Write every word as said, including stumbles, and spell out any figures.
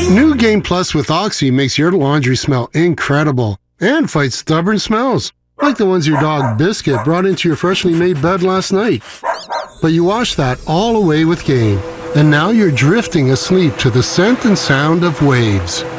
New Game Plus with Oxy makes your laundry smell incredible and fights stubborn smells, like the ones your dog Biscuit brought into your freshly made bed last night. But you wash that all away with Game, and now you're drifting asleep to the scent and sound of waves.